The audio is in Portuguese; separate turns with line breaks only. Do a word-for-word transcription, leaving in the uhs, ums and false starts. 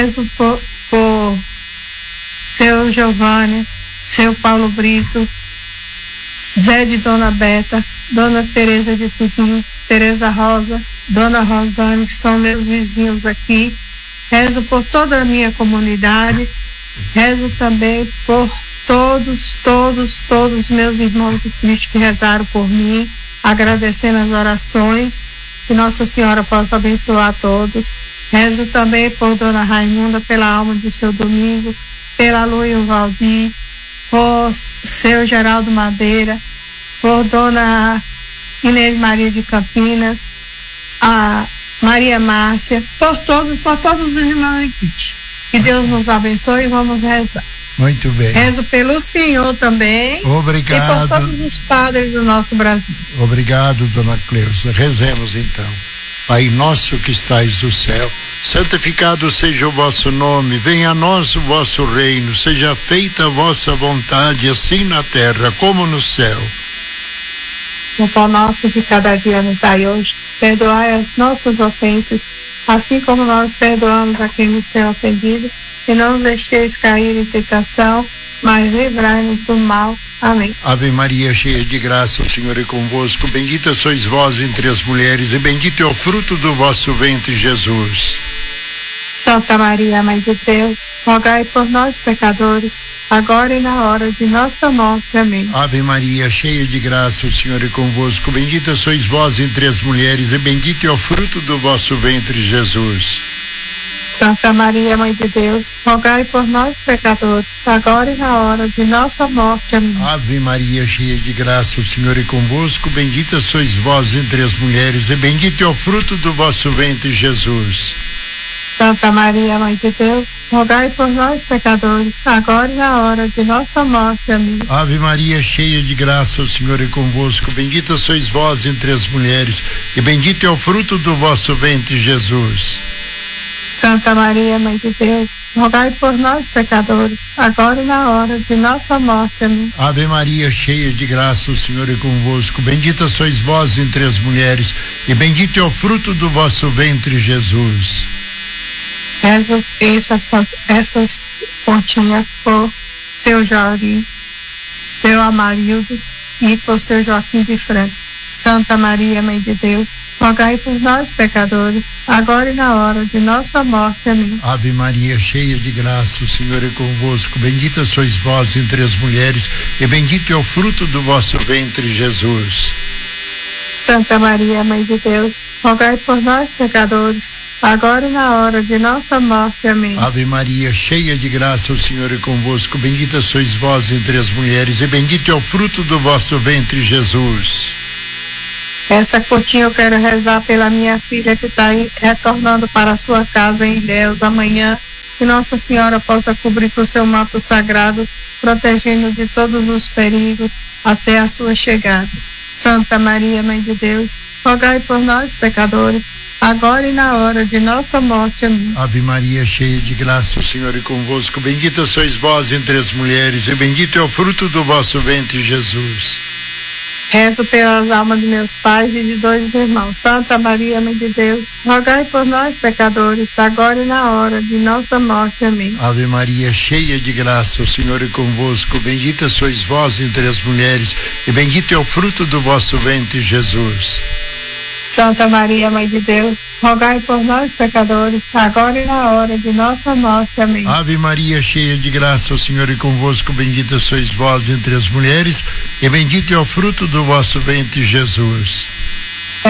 Rezo por, por seu Giovanni, seu Paulo Brito, Zé de Dona Beta, Dona Tereza de Tuzinho, Tereza Rosa, Dona Rosane, que são meus vizinhos aqui. Rezo por toda a minha comunidade. Rezo também por todos, todos, todos meus irmãos de Cristo que rezaram por mim, agradecendo as orações, que Nossa Senhora possa abençoar a todos. Rezo também por Dona Raimunda, pela alma de seu Domingo, pela Lu e o Valdir, por seu Geraldo Madeira, por Dona Inês Maria de Campinas, a Maria Márcia, por todos, por todos os irmãos de Cristo. Que Deus nos abençoe e vamos rezar.
Muito bem.
Rezo pelo Senhor também.
Obrigado.
E por todos os padres do nosso Brasil.
Obrigado, Dona Cleusa. Rezemos então. Pai nosso que estais no céu, santificado seja o vosso nome, venha a nós o vosso reino, seja feita a vossa vontade, assim na terra como no céu.
O pão nosso de cada dia nos dai hoje, perdoai as nossas ofensas, assim como nós perdoamos a quem nos tem ofendido, e não nos deixeis cair em tentação, mas livrai-nos do mal. Amém.
Ave Maria, cheia de graça, o Senhor é convosco, bendita sois vós entre as mulheres, e bendito é o fruto do vosso ventre, Jesus.
Santa Maria, Mãe de Deus, rogai por nós, pecadores, agora e na hora de nossa morte. Amém.
Ave Maria, cheia de graça, o Senhor é convosco, bendita sois vós entre as mulheres, e bendito é o fruto do vosso ventre, Jesus.
Santa Maria, Mãe de Deus, rogai por nós, pecadores, agora e na hora de nossa morte. Amém.
Ave Maria, cheia de graça, o Senhor é convosco, bendita sois vós entre as mulheres, e bendito é o fruto do vosso ventre, Jesus.
Santa Maria, Mãe de Deus, rogai por nós, pecadores, agora e na hora de nossa morte. Amém.
Ave Maria, cheia de graça, o Senhor é convosco, bendita sois vós entre as mulheres, e bendito é o fruto do vosso ventre, Jesus.
Santa Maria, Mãe de Deus, rogai por nós, pecadores, agora e na hora de nossa morte. Amém.
Ave Maria, cheia de graça, o Senhor é convosco, bendita sois vós entre as mulheres, e bendito é o fruto do vosso ventre, Jesus.
Rezo essas, essas pontinhas por seu Jorge, seu Amarildo e por seu Joaquim de Franco. Santa Maria, Mãe de Deus, rogai por nós, pecadores, agora e na hora de nossa morte. Amém.
Ave Maria, cheia de graça, o Senhor é convosco, bendita sois vós entre as mulheres, e bendito é o fruto do vosso ventre, Jesus.
Santa Maria, Mãe de Deus, rogai por nós, pecadores, agora e na hora de nossa morte. Amém.
Ave Maria, cheia de graça, o Senhor é convosco, bendita sois vós entre as mulheres, e bendito é o fruto do vosso ventre, Jesus.
Essa curtinha eu quero rezar pela minha filha que está retornando para a sua casa em Deus amanhã, que Nossa Senhora possa cobrir com o seu manto sagrado, protegendo de todos os perigos até a sua chegada. Santa Maria, Mãe de Deus, rogai por nós, pecadores, agora e na hora de nossa morte. Amém.
Ave Maria, cheia de graça, o Senhor é convosco, bendita sois vós entre as mulheres, e bendito é o fruto do vosso ventre, Jesus.
Rezo pelas almas de meus pais e de dois irmãos. Santa Maria, Mãe de Deus, rogai por nós, pecadores, agora e na hora de nossa morte. Amém.
Ave Maria, cheia de graça, o Senhor é convosco, bendita sois vós entre as mulheres, e bendito é o fruto do vosso ventre, Jesus.
Santa Maria, Mãe de Deus, rogai por nós, pecadores, agora e na hora de nossa morte. Amém.
Ave Maria, cheia de graça, o Senhor é convosco, bendita sois vós entre as mulheres, e bendito é o fruto do vosso ventre, Jesus.